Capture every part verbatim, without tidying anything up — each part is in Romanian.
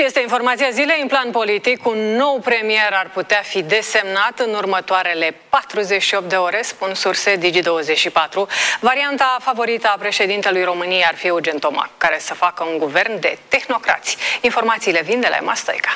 Este informația zilei în plan politic. Un nou premier ar putea fi desemnat în următoarele patruzeci și opt de ore, spun surse Digi douăzeci și patru. Varianta favorită a președintelui României ar fi Eugen Tomac, care să facă un guvern de tehnocrați. Informațiile vin de la Emma Stoica.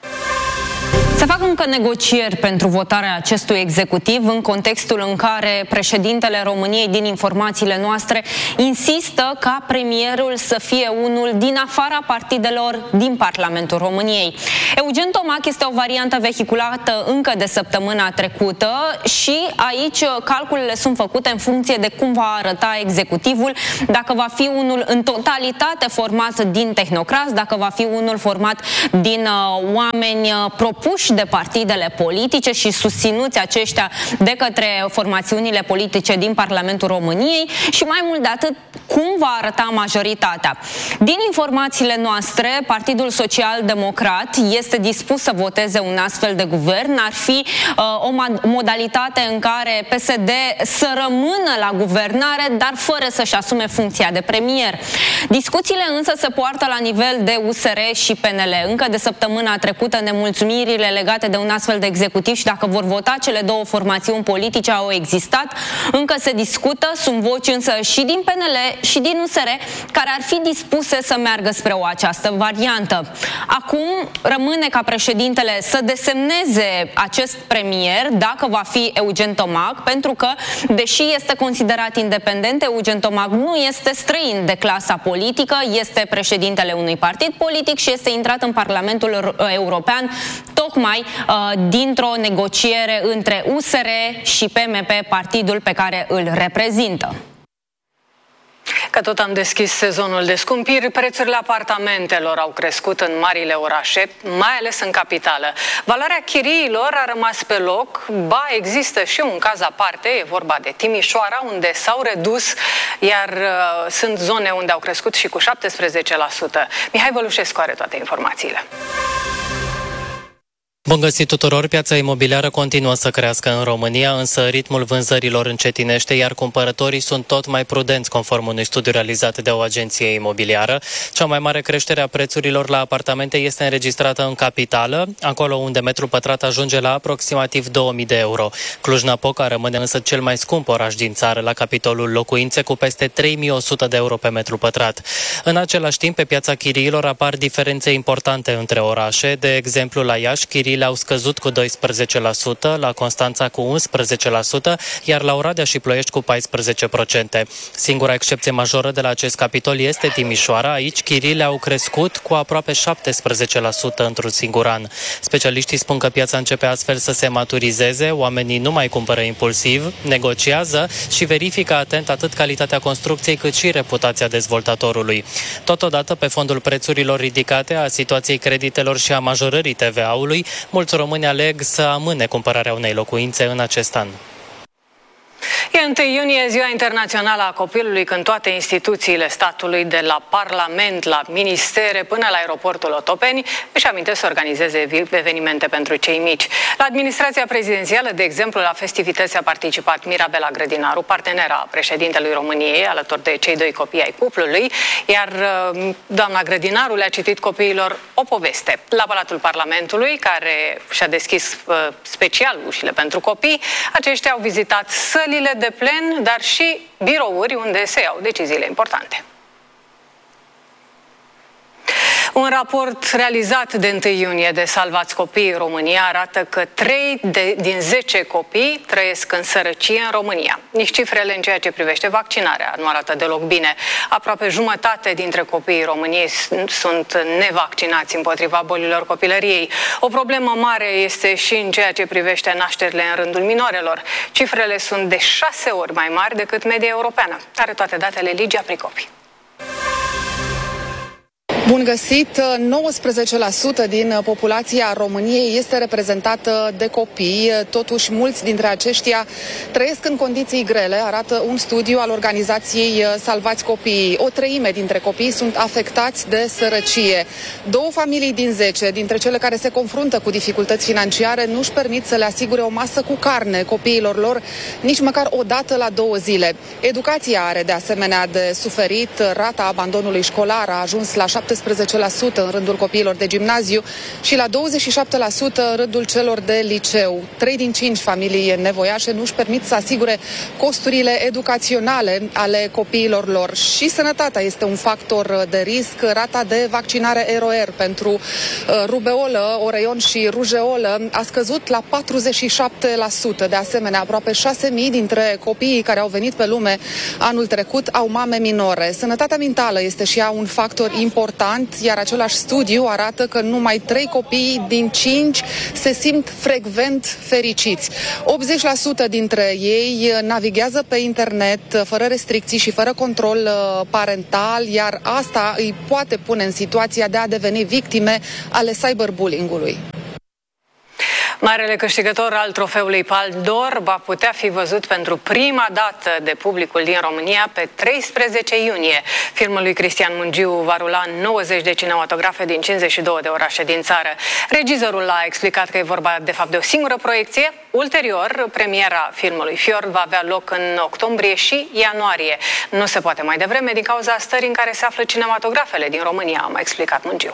Se fac încă negocieri pentru votarea acestui executiv în contextul în care președintele României, din informațiile noastre, insistă ca premierul să fie unul din afara partidelor din Parlamentul României. Eugen Tomac este o variantă vehiculată încă de săptămâna trecută și aici calculele sunt făcute în funcție de cum va arăta executivul, dacă va fi unul în totalitate format din tehnocrați, dacă va fi unul format din uh, oameni uh, propuși de partidele politice și susținuți aceștia de către formațiunile politice din Parlamentul României și mai mult de atât, cum va arăta majoritatea. Din informațiile noastre, Partidul Social Democrat este dispus să voteze un astfel de guvern. Ar fi uh, o modalitate în care P S D să rămână la guvernare, dar fără să-și asume funcția de premier. Discuțiile însă se poartă la nivel de U S R și P N L. Încă de săptămâna trecută, nemulțumirile legate de un astfel de executiv și dacă vor vota cele două formațiuni politice au existat. Încă se discută, sunt voci însă și din P N L și din U S R care ar fi dispuse să meargă spre o această variantă. Acum rămâne ca președintele să desemneze acest premier, dacă va fi Eugen Tomac, pentru că, deși este considerat independent, Eugen Tomac nu este străin de clasa politică, este președintele unui partid politic și este intrat în Parlamentul European tocmai uh, dintr-o negociere între U S R și P M P, partidul pe care îl reprezintă. Că tot am deschis sezonul de scumpiri, prețurile apartamentelor au crescut în marile orașe, mai ales în capitală. Valoarea chiriilor a rămas pe loc, ba există și un caz aparte, e vorba de Timișoara, unde s-au redus, iar uh, sunt zone unde au crescut și cu șaptesprezece la sută. Mihai Vălușescu are toate informațiile. Bun găsit tuturor! Piața imobiliară continuă să crească în România, însă ritmul vânzărilor încetinește, iar cumpărătorii sunt tot mai prudenți, conform unui studiu realizat de o agenție imobiliară. Cea mai mare creștere a prețurilor la apartamente este înregistrată în capitală, acolo unde metru pătrat ajunge la aproximativ două mii de euro. Cluj-Napoca rămâne însă cel mai scump oraș din țară la capitolul locuințe, cu peste trei mii o sută de euro pe metru pătrat. În același timp, pe piața chiriilor apar diferențe importante între orașe. De exemplu, la Iași, chiriile au scăzut cu doisprezece la sută, la Constanța cu unsprezece la sută, iar la Oradea și Ploiești cu paisprezece la sută. Singura excepție majoră de la acest capitol este Timișoara. Aici chiriile au crescut cu aproape șaptesprezece la sută într-un singur an. Specialiștii spun că piața începe astfel să se maturizeze, oamenii nu mai cumpără impulsiv, negociază și verifică atent atât calitatea construcției cât și reputația dezvoltatorului. Totodată, pe fondul prețurilor ridicate, a situației creditelor și a majorării T V A-ului, mulți români aleg să amâne cumpărarea unei locuințe în acest an. E întâi iunie, Ziua Internațională a Copilului, când toate instituțiile statului, de la Parlament, la ministere, până la aeroportul Otopeni, își amintesc să organizeze evenimente pentru cei mici. La administrația prezidențială, de exemplu, la festivități a participat Mirabela Grădinaru, partenera președintelui României, alături de cei doi copii ai cuplului, iar doamna Grădinaru le-a citit copiilor o poveste. La Palatul Parlamentului, care și-a deschis special ușile pentru copii, aceștia au vizitat sălile de plen, dar și birouri unde se iau deciziile importante. Un raport realizat de întâi iunie de Salvați Copiii România arată că trei din zece copii trăiesc în sărăcie în România. Nici cifrele în ceea ce privește vaccinarea nu arată deloc bine. Aproape jumătate dintre copiii României sunt nevaccinați împotriva bolilor copilăriei. O problemă mare este și în ceea ce privește nașterile în rândul minorelor. Cifrele sunt de șase ori mai mari decât media europeană. Are toate datele Ligia Pricopi. Bun găsit! nouăsprezece la sută din populația României este reprezentată de copii. Totuși, mulți dintre aceștia trăiesc în condiții grele, arată un studiu al organizației Salvați Copiii. O treime dintre copii sunt afectați de sărăcie. Două familii din zece, dintre cele care se confruntă cu dificultăți financiare, nu își permit să le asigure o masă cu carne copiilor lor, nici măcar o dată la două zile. Educația are de asemenea de suferit. Rata abandonului școlar a ajuns la șaptesprezece șaptesprezece la sută în rândul copiilor de gimnaziu și la douăzeci și șapte la sută în rândul celor de liceu. Trei din cinci familii nevoiașe nu își permit să asigure costurile educaționale ale copiilor lor. Și sănătatea este un factor de risc. Rata de vaccinare R O R pentru rubeolă, oreion și rujeolă a scăzut la patruzeci și șapte la sută. De asemenea, aproape șase mii dintre copiii care au venit pe lume anul trecut au mame minore. Sănătatea mentală este și ea un factor important, iar același studiu arată că numai trei copii din cinci se simt frecvent fericiți. optzeci la sută dintre ei navighează pe internet fără restricții și fără control parental, iar asta îi poate pune în situația de a deveni victime ale cyberbullying-ului. Marele câștigător al trofeului Palme d'Or va putea fi văzut pentru prima dată de publicul din România pe treisprezece iunie. Filmul lui Cristian Mungiu va rula în nouăzeci de cinematografe din cincizeci și două de orașe din țară. Regizorul a explicat că e vorba de fapt de o singură proiecție. Ulterior, premiera filmului Fjord va avea loc în octombrie și ianuarie. Nu se poate mai devreme din cauza stării în care se află cinematografele din România, a mai explicat Mungiu.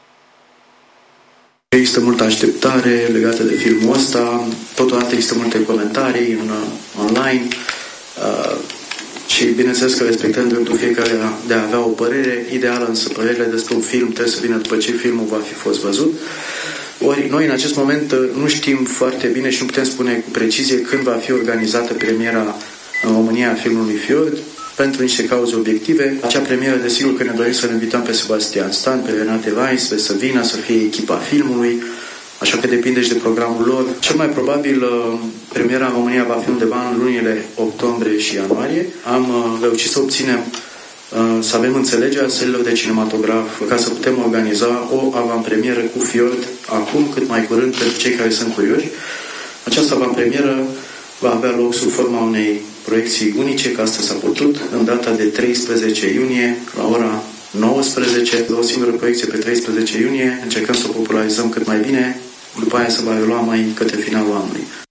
Există multă așteptare legată de filmul ăsta, totodată există multe comentarii în, online uh, și bineînțeles că respectăm dreptul fiecare de a avea o părere ideală, însă părerile despre un film trebuie să vină după ce filmul va fi fost văzut. Ori noi în acest moment nu știm foarte bine și nu putem spune cu precizie când va fi organizată premiera în România a filmului Fjord, pentru niște cauze obiective. Acea premieră, desigur că ne dorim să-l invităm pe Sebastian Stan, pe Renate Weiss, pe să vină, să fie echipa filmului, așa că depinde și de programul lor. Cel mai probabil, premiera în România va fi undeva în lunile octombrie și ianuarie. Am reușit să obținem, să avem înțelegerea sălilor de cinematograf ca să putem organiza o avantpremieră cu Fjord acum, cât mai curând, pentru cei care sunt curioși. Această avantpremieră va avea loc sub forma unei proiecții unice, că asta s-a putut, în data de treisprezece iunie, la ora nouăsprezece, o singură proiecție pe treisprezece iunie, încercăm să o popularizăm cât mai bine, după aia se va relua mai către finalul anului.